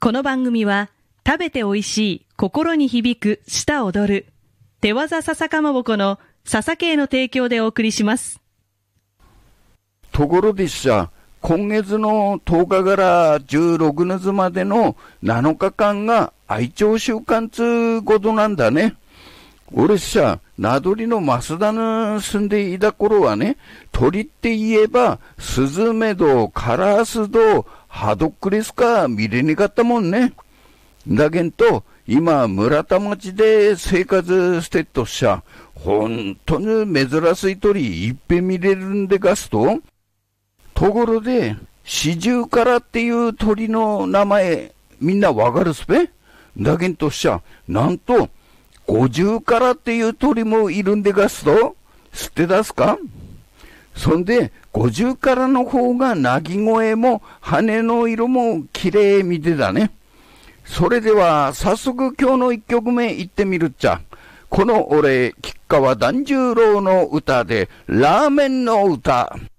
この番組は食べておいしい、心に響く、舌踊る手技笹かまぼこの笹系の提供でお送りします。 ところでさ、今月の10日から16日までの7日間が愛鳥週間つうことなんだね。俺さ、名取の増田に住んでいた頃はね、鳥って言えば、スズメとカラスとハドクリしか見れなかったもんね。だけど、今、村田町で生活してっとさ、本当に珍しい鳥いっぺん見れるんでがすと。ところで、シジュウカラっていう鳥の名前、みんなわかるすべ？だけどさ、なんと、ゴジュウカラっていう鳥もいるんでがすと、知ってだすか？そんで、ゴジュウカラの方が鳴き声も羽の色も綺麗みてだね。それでは、早速今日の一曲目行ってみるっちゃ。この俺、吉川團十郎の歌で、ラーメンの歌。